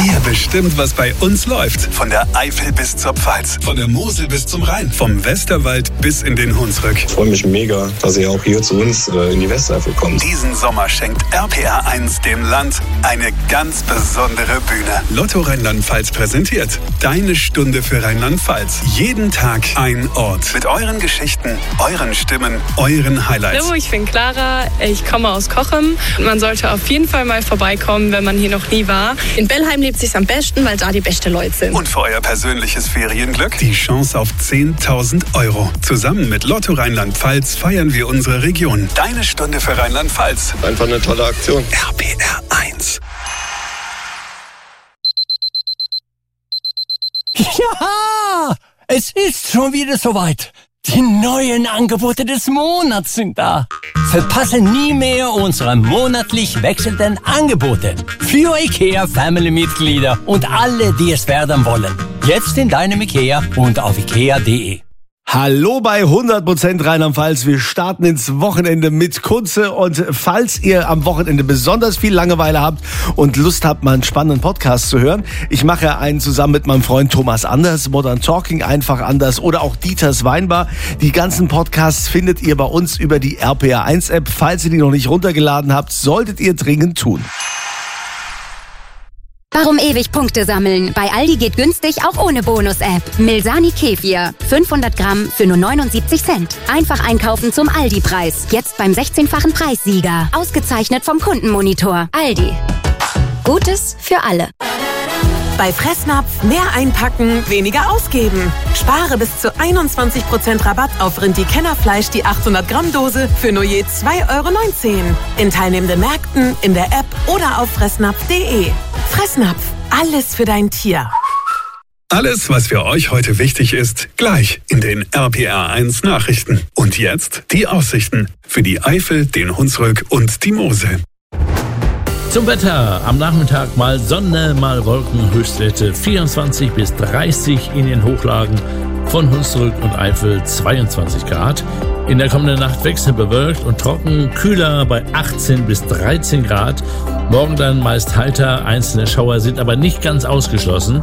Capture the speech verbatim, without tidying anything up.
Ihr bestimmt, was bei uns läuft. Von der Eifel bis zur Pfalz, von der Mosel bis zum Rhein, vom Westerwald bis in den Hunsrück. Ich freue mich mega, dass ihr auch hier zu uns äh, in die Westeifel kommt. Diesen Sommer schenkt R P R eins dem Land eine ganz besondere Bühne. Lotto Rheinland-Pfalz präsentiert Deine Stunde für Rheinland-Pfalz. Jeden Tag ein Ort. Mit euren Geschichten, euren Stimmen, euren Highlights. Hallo, ich bin Clara, ich komme aus Cochem. Man sollte auf jeden Fall mal vorbeikommen, wenn man hier noch nie war. In Bellheim lebt sich's am besten, weil da die beste Leute sind. Und für euer persönliches Ferienglück die Chance auf zehntausend Euro. Zusammen mit Lotto Rheinland-Pfalz feiern wir unsere Region. Deine Stunde für Rheinland-Pfalz. Einfach eine tolle Aktion. R P R eins. Ja, es ist schon wieder soweit. Die neuen Angebote des Monats sind da. Verpasse nie mehr unsere monatlich wechselnden Angebote für IKEA Family-Mitglieder und alle, die es werden wollen. Jetzt in deinem IKEA und auf ikea punkt de. Hallo bei hundert Prozent Rheinland-Pfalz. Wir starten ins Wochenende mit Kunze. Und falls ihr am Wochenende besonders viel Langeweile habt und Lust habt, mal einen spannenden Podcast zu hören, ich mache einen zusammen mit meinem Freund Thomas Anders, Modern Talking einfach anders, oder auch Dieters Weinbar. Die ganzen Podcasts findet ihr bei uns über die R P R eins App. Falls ihr die noch nicht runtergeladen habt, solltet ihr dringend tun. Warum ewig Punkte sammeln? Bei Aldi geht günstig auch ohne Bonus-App. Milsani Kefir. fünfhundert Gramm für nur neunundsiebzig Cent. Einfach einkaufen zum Aldi-Preis. Jetzt beim sechzehnfachen Preissieger. Ausgezeichnet vom Kundenmonitor. Aldi. Gutes für alle. Bei Fressnapf mehr einpacken, weniger ausgeben. Spare bis zu einundzwanzig Prozent Rabatt auf Rindi-Kennerfleisch, die achthundert Gramm Dose für nur je zwei Euro neunzehn. In teilnehmenden Märkten, in der App oder auf fressnapf punkt de. Fressnapf, alles für dein Tier. Alles, was für euch heute wichtig ist, gleich in den R P R eins Nachrichten. Und jetzt die Aussichten für die Eifel, den Hunsrück und die Mosel. Zum Wetter. Am Nachmittag mal Sonne, mal Wolken, Höchstwerte vierundzwanzig bis dreißig in den Hochlagen, von Hunsrück und Eifel zweiundzwanzig Grad. In der kommenden Nacht wechselnd bewölkt und trocken, kühler bei achtzehn bis dreizehn Grad. Morgen dann meist heiter, einzelne Schauer sind aber nicht ganz ausgeschlossen.